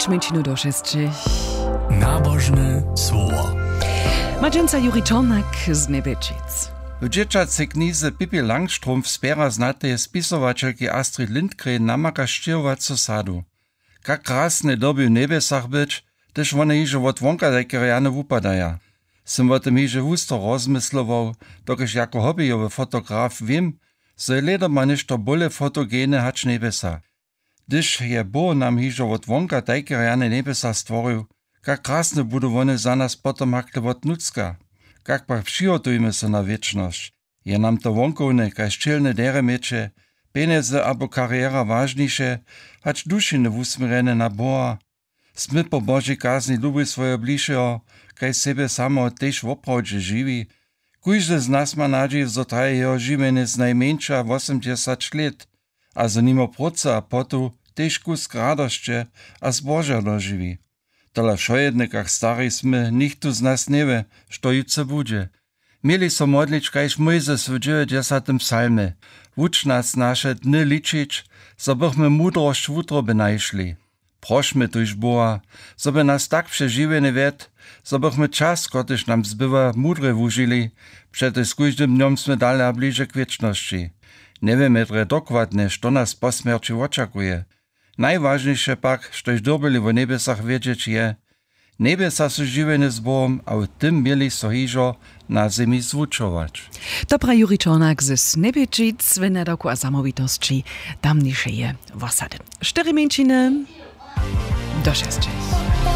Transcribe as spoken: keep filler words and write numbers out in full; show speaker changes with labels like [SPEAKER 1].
[SPEAKER 1] pięć minut do sześciu.
[SPEAKER 2] Nabożne słowo.
[SPEAKER 1] Madżęca Juri Czornak z Niebečic.
[SPEAKER 3] W dzieciacej knize Pippi Langstrumpf spiera znatej spisowateľky Astrid Lindgren namaka štěrovacu sadu. Kak krasne doby w nebesach być, też one hiže od wonka dekeriane wupadaja. Sym o tym hiže wusto rozmyslował, dokež jako hobbyjowy fotograf wiem, że leda ma nešto bole fotogene hać nebesa. Gdyż je Bo nam hiže od wonka dekeriane nebesa stworil, kak krasne budu one za nas potom hakle od nucka. Kak pak přihotujme se na wieczność. Je nam to wonkovne, kaj ščelne dere meče, peneze abo kariera ważniejsze, hać duši ne wusmirene na Boha. Smy po Božej kazni lubi svoje bližšeho, kaj sebe samo tež woprawdźe živi. Kujże z nas ma nadzieję, że traje jeho živene z najmniejsza osiemdziesiąt let, a za nimo proca a potu tež kusk radosće a zboža doživi. Tola šojedne, kak stari smy, nichtu z nas nie wie, što jutce bude. Mieli so modlić, kajž Mojzes w dziewięćdziesiątym psalmie. Wuč nas naše dny ličić, zo bychmy mudrość w utroby najszli. Prośmy tuż Boha, zo by nas tak przeživěny wied, zo bychmy czas, kotyż nam zbywa, mudre wužili, przede z kóždym dniom sme dali a bliže k wieczności. Nie wiemy dre dokładnie, što nas po smierci oczekuje. Najważniejsze pak, štož dobili w nebesach wiedzieć je, nebesa su živěny z Bohom, a w tym mieli so hižo na zemi zwučować.
[SPEAKER 1] Dobra Juri Czornak z Niebečic, w nadoku a samovitosti tamniejsze je wasady. Cztery mięciny do sześciu.